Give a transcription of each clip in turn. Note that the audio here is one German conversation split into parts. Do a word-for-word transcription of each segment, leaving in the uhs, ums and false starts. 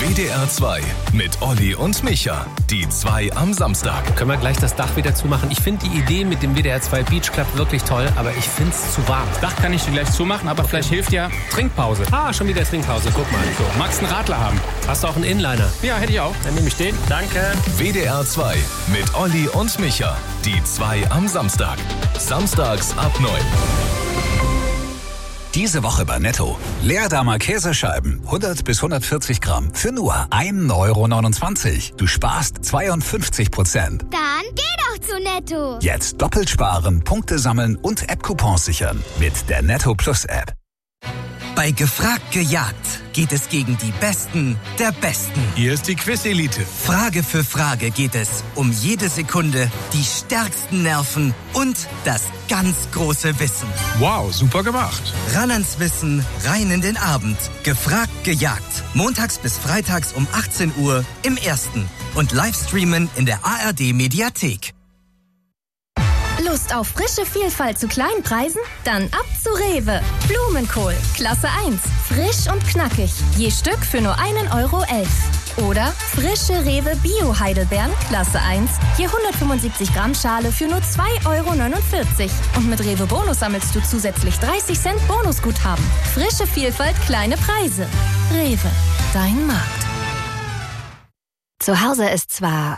W D R zwei mit Olli und Micha. Die zwei am Samstag. Können wir gleich das Dach wieder zumachen? Ich finde die Idee mit dem W D R zwei Beach Club wirklich toll, aber ich finde es zu warm. Das Dach kann ich dir gleich zumachen, aber okay. Vielleicht hilft ja Trinkpause. Ah, schon wieder Trinkpause. Guck mal. So, magst einen Radler haben? Hast du auch einen Inliner? Ja, hätte ich auch. Dann nehme ich den. Danke. W D R zwei mit Olli und Micha. Die zwei am Samstag. Samstags ab neun. Diese Woche bei Netto. Leerdammer Käsescheiben, hundert bis hundertvierzig Gramm, für nur ein Euro neunundzwanzig. Du sparst zweiundfünfzig Prozent. Dann geh doch zu Netto. Jetzt doppelt sparen, Punkte sammeln und App-Coupons sichern. Mit der Netto Plus App. Bei Gefragt gejagt geht es gegen die Besten der Besten. Hier ist die Quiz-Elite. Frage für Frage geht es um jede Sekunde, die stärksten Nerven und das ganz große Wissen. Wow, super gemacht. Ran ans Wissen, rein in den Abend. Gefragt gejagt. Montags bis freitags um achtzehn Uhr im Ersten. Und Livestreamen in der A R D-Mediathek. Lust auf frische Vielfalt zu kleinen Preisen? Dann ab zu Rewe. Blumenkohl, Klasse eins. Frisch und knackig. Je Stück für nur einen Euro elf. Oder frische Rewe Bio-Heidelbeeren, Klasse eins. Je hundertfünfundsiebzig Gramm Schale für nur zwei Euro neunundvierzig. Und mit Rewe Bonus sammelst du zusätzlich dreißig Cent Bonusguthaben. Frische Vielfalt, kleine Preise. Rewe, dein Markt. Zu Hause ist zwar...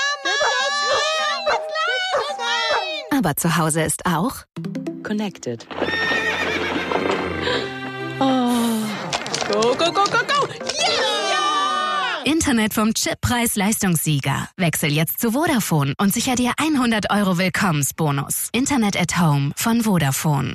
Aber zu Hause ist auch Connected. Oh. Go, go, go, go, go! Yeah! Internet vom Chip Preis-Leistungssieger. Wechsel jetzt zu Vodafone und sicher dir hundert Euro Willkommensbonus. Internet at Home von Vodafone.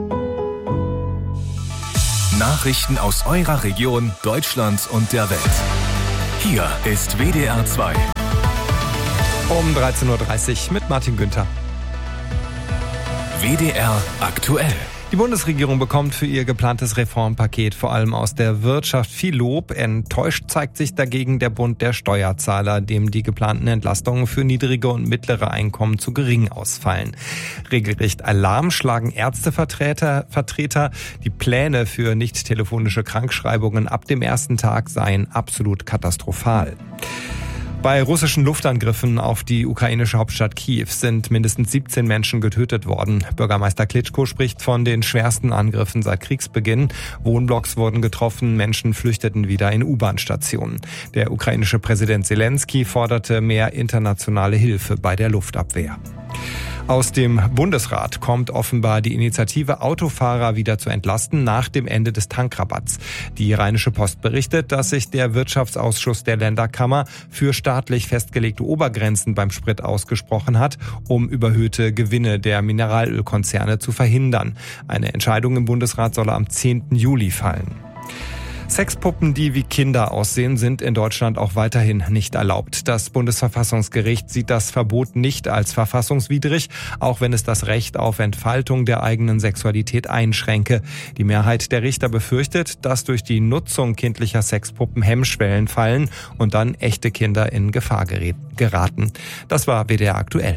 Nachrichten aus eurer Region, Deutschland und der Welt. Hier ist W D R zwei. Um dreizehn Uhr dreißig mit Martin Günther. W D R aktuell. Die Bundesregierung bekommt für ihr geplantes Reformpaket vor allem aus der Wirtschaft viel Lob. Enttäuscht zeigt sich dagegen der Bund der Steuerzahler, dem die geplanten Entlastungen für niedrige und mittlere Einkommen zu gering ausfallen. Regelrecht Alarm schlagen Ärztevertreter, Vertreter. Die Pläne für nicht telefonische Krankschreibungen ab dem ersten Tag seien absolut katastrophal. Bei russischen Luftangriffen auf die ukrainische Hauptstadt Kiew sind mindestens siebzehn Menschen getötet worden. Bürgermeister Klitschko spricht von den schwersten Angriffen seit Kriegsbeginn. Wohnblocks wurden getroffen, Menschen flüchteten wieder in U-Bahn-Stationen. Der ukrainische Präsident Zelensky forderte mehr internationale Hilfe bei der Luftabwehr. Aus dem Bundesrat kommt offenbar die Initiative, Autofahrer wieder zu entlasten nach dem Ende des Tankrabatts. Die Rheinische Post berichtet, dass sich der Wirtschaftsausschuss der Länderkammer für staatlich festgelegte Obergrenzen beim Sprit ausgesprochen hat, um überhöhte Gewinne der Mineralölkonzerne zu verhindern. Eine Entscheidung im Bundesrat soll am zehnten Juli fallen. Sexpuppen, die wie Kinder aussehen, sind in Deutschland auch weiterhin nicht erlaubt. Das Bundesverfassungsgericht sieht das Verbot nicht als verfassungswidrig, auch wenn es das Recht auf Entfaltung der eigenen Sexualität einschränke. Die Mehrheit der Richter befürchtet, dass durch die Nutzung kindlicher Sexpuppen Hemmschwellen fallen und dann echte Kinder in Gefahr geraten. Das war W D R aktuell.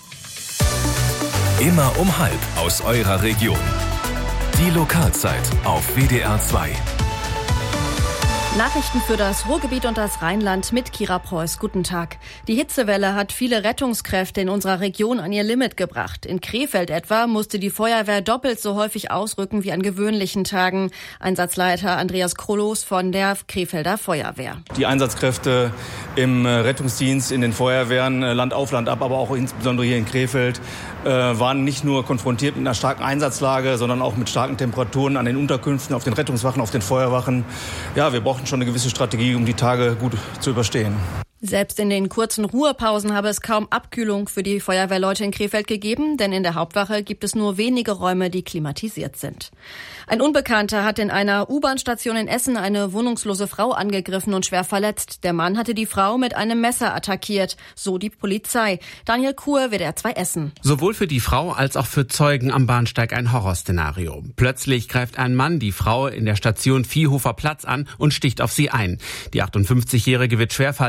Immer um halb aus eurer Region. Die Lokalzeit auf W D R zwei. Nachrichten für das Ruhrgebiet und das Rheinland mit Kira Preuß. Guten Tag. Die Hitzewelle hat viele Rettungskräfte in unserer Region an ihr Limit gebracht. In Krefeld etwa musste die Feuerwehr doppelt so häufig ausrücken wie an gewöhnlichen Tagen. Einsatzleiter Andreas Krolos von der Krefelder Feuerwehr. Die Einsatzkräfte im Rettungsdienst, in den Feuerwehren, Land auf, Land ab, aber auch insbesondere hier in Krefeld, waren nicht nur konfrontiert mit einer starken Einsatzlage, sondern auch mit starken Temperaturen an den Unterkünften, auf den Rettungswachen, auf den Feuerwachen. Ja, wir brauchen schon eine gewisse Strategie, um die Tage gut zu überstehen. Selbst in den kurzen Ruhepausen habe es kaum Abkühlung für die Feuerwehrleute in Krefeld gegeben, denn in der Hauptwache gibt es nur wenige Räume, die klimatisiert sind. Ein Unbekannter hat in einer U-Bahn-Station in Essen eine wohnungslose Frau angegriffen und schwer verletzt. Der Mann hatte die Frau mit einem Messer attackiert, so die Polizei. Daniel Kuhr, W D R zwei Essen. Sowohl für die Frau als auch für Zeugen am Bahnsteig ein Horrorszenario. Plötzlich greift ein Mann die Frau in der Station Viehhofer Platz an und sticht auf sie ein. Die achtundfünfzigjährige wird schwer verletzt.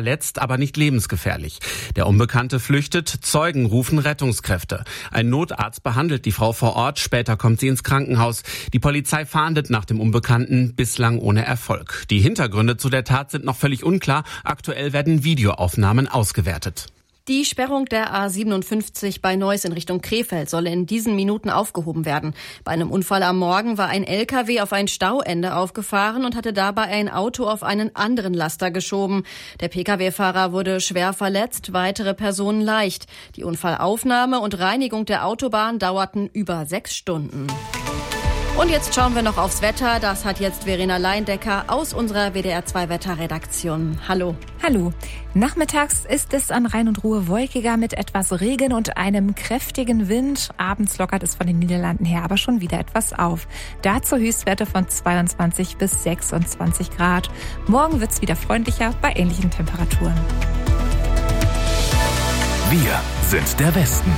aber nicht lebensgefährlich. Der Unbekannte flüchtet, Zeugen rufen Rettungskräfte. Ein Notarzt behandelt die Frau vor Ort, später kommt sie ins Krankenhaus. Die Polizei fahndet nach dem Unbekannten, bislang ohne Erfolg. Die Hintergründe zu der Tat sind noch völlig unklar. Aktuell werden Videoaufnahmen ausgewertet. Die Sperrung der A siebenundfünfzig bei Neuss in Richtung Krefeld solle in diesen Minuten aufgehoben werden. Bei einem Unfall am Morgen war ein L K W auf ein Stauende aufgefahren und hatte dabei ein Auto auf einen anderen Laster geschoben. Der P K W-Fahrer wurde schwer verletzt, weitere Personen leicht. Die Unfallaufnahme und Reinigung der Autobahn dauerten über sechs Stunden. Und jetzt schauen wir noch aufs Wetter. Das hat jetzt Verena Leindecker aus unserer W D R zwei Wetterredaktion. Hallo. Hallo. Nachmittags ist es an Rhein und Ruhr wolkiger mit etwas Regen und einem kräftigen Wind. Abends lockert es von den Niederlanden her aber schon wieder etwas auf. Dazu Höchstwerte von zweiundzwanzig bis sechsundzwanzig Grad. Morgen wird's wieder freundlicher bei ähnlichen Temperaturen. Wir sind der Westen.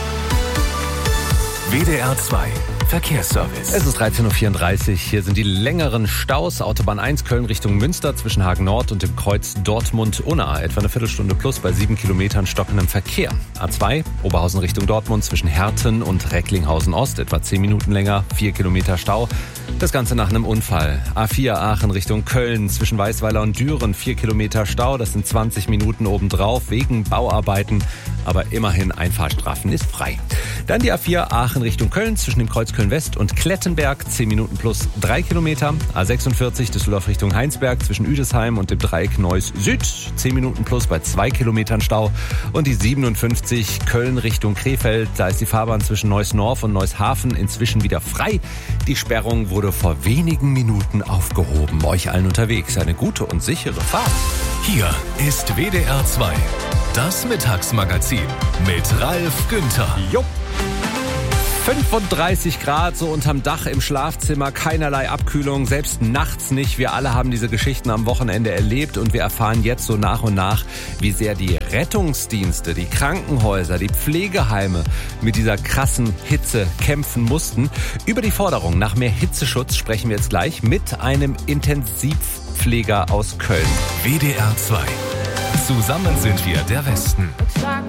W D R zwei Verkehrsservice. Es ist dreizehn Uhr vierunddreißig. Hier sind die längeren Staus. Autobahn eins Köln Richtung Münster zwischen Hagen Nord und dem Kreuz Dortmund-Unna. Etwa eine Viertelstunde plus bei sieben Kilometern stockendem Verkehr. A zwei Oberhausen Richtung Dortmund zwischen Herten und Recklinghausen Ost. Etwa zehn Minuten länger, vier Kilometer Stau. Das Ganze nach einem Unfall. A vier Aachen Richtung Köln zwischen Weißweiler und Düren. vier Kilometer Stau. Das sind zwanzig Minuten obendrauf wegen Bauarbeiten. Aber immerhin Einfahrstrafen ist frei. Dann die A vier Aachen Richtung Köln zwischen dem Kreuz Köln-West und Klettenberg, zehn Minuten plus drei Kilometer. A sechsundvierzig Düsseldorf Richtung Heinsberg zwischen Üdesheim und dem Dreieck Neuss Süd, zehn Minuten plus bei zwei Kilometern Stau. Und die siebenundfünfzig Köln Richtung Krefeld, da ist die Fahrbahn zwischen Neuss Norf und Neuss Hafen inzwischen wieder frei. Die Sperrung wurde vor wenigen Minuten aufgehoben. Euch allen unterwegs eine gute und sichere Fahrt. Hier ist W D R zwei, das Mittagsmagazin mit Ralf Günther. Jo. fünfunddreißig Grad so unterm Dach im Schlafzimmer, keinerlei Abkühlung, selbst nachts nicht. Wir alle haben diese Geschichten am Wochenende erlebt und wir erfahren jetzt so nach und nach, wie sehr die Rettungsdienste, die Krankenhäuser, die Pflegeheime mit dieser krassen Hitze kämpfen mussten. Über die Forderung nach mehr Hitzeschutz sprechen wir jetzt gleich mit einem Intensivpfleger aus Köln. W D R zwei. Zusammen sind wir der Westen.